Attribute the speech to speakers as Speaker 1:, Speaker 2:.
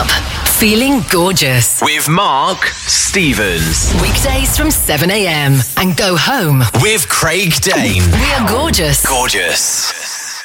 Speaker 1: up, feeling gorgeous.
Speaker 2: With Mark Stevens.
Speaker 1: Weekdays from 7 a.m. and go home
Speaker 2: with Craig Dane.
Speaker 1: We are gorgeous.
Speaker 2: Gorgeous.